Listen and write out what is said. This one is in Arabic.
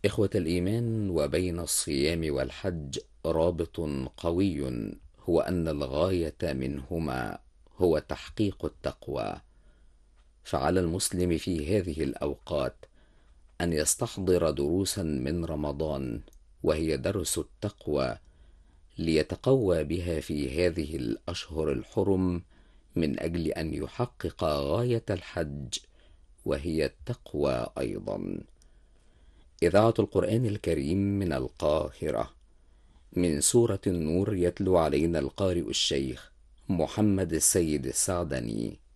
إخوة الإيمان، وبين الصيام والحج رابط قوي، هو أن الغاية منهما هو تحقيق التقوى. فعلى المسلم في هذه الأوقات أن يستحضر دروسا من رمضان، وهي درس التقوى، ليتقوى بها في هذه الأشهر الحرم، من أجل أن يحقق غاية الحج، وهي التقوى أيضا. إذاعة القرآن الكريم من القاهرة، من سورة النور، يتلو علينا القارئ الشيخ محمد السيد السعدني.